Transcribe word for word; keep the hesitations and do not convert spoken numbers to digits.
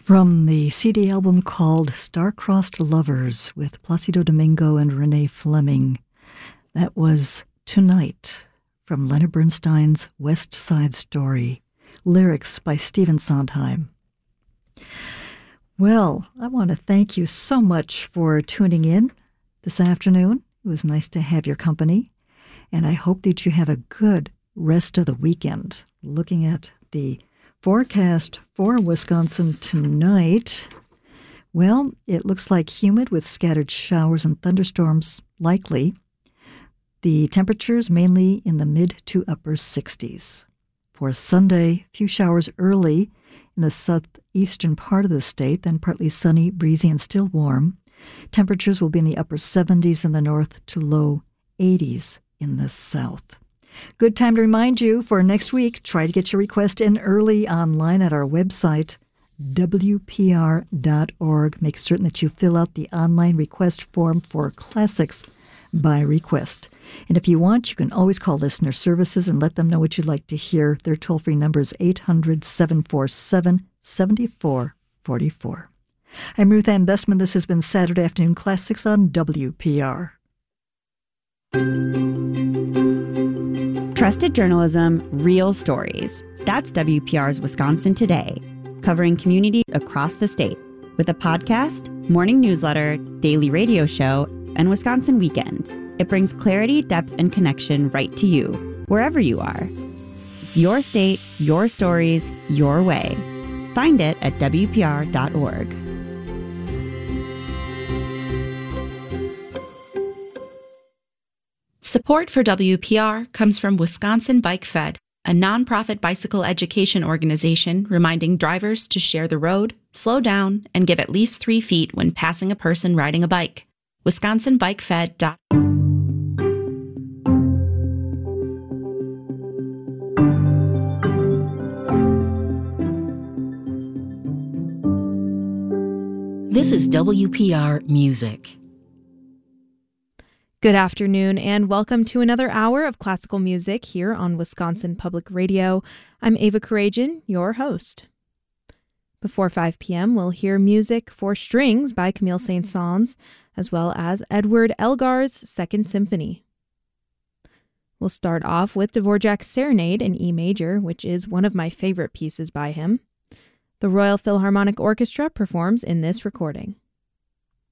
From the C D album called Star-Crossed Lovers with Placido Domingo and Renee Fleming, that was Tonight from Leonard Bernstein's West Side Story, lyrics by Stephen Sondheim. Well, I want to thank you so much for tuning in this afternoon. It was nice to have your company, and I hope that you have a good rest of the weekend. Looking at the forecast for Wisconsin tonight, well, it looks like humid with scattered showers and thunderstorms likely. The temperatures mainly in the mid to upper sixties. For Sunday, few showers early in the southeastern part of the state, then partly sunny, breezy, and still warm. Temperatures will be in the upper seventies in the north to low eighties in the south. Good time to remind you for next week, try to get your request in early online at our website, W P R dot org. Make certain that you fill out the online request form for Classics by Request. And if you want, you can always call Listener Services and let them know what you'd like to hear. Their toll-free number is eight hundred, seven four seven, seven four four four. I'm Ruth Ann Bestman. This has been Saturday Afternoon Classics on W P R. Trusted journalism, real stories. That's W P R's Wisconsin Today, covering communities across the state with a podcast, morning newsletter, daily radio show, and Wisconsin Weekend. It brings clarity, depth, and connection right to you, wherever you are. It's your state, your stories, your way. Find it at W P R dot org. Support for W P R comes from Wisconsin Bike Fed, a nonprofit bicycle education organization reminding drivers to share the road, slow down, and give at least three feet when passing a person riding a bike. wisconsin bike fed dot org. This is W P R Music. Good afternoon, and welcome to another hour of classical music here on Wisconsin Public Radio. I'm Ava Karajan, your host. Before five p.m., we'll hear music for strings by Camille Saint-Saëns, as well as Edward Elgar's Second Symphony. We'll start off with Dvorak's Serenade in E major, which is one of my favorite pieces by him. The Royal Philharmonic Orchestra performs in this recording.